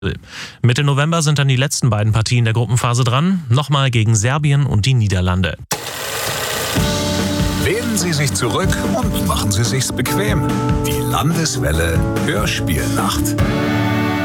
Mitte November sind dann die letzten beiden Partien der Gruppenphase dran. Nochmal gegen Serbien und die Niederlande. Lehnen Sie sich zurück und machen Sie sich's bequem. Die Landeswelle Hörspielnacht.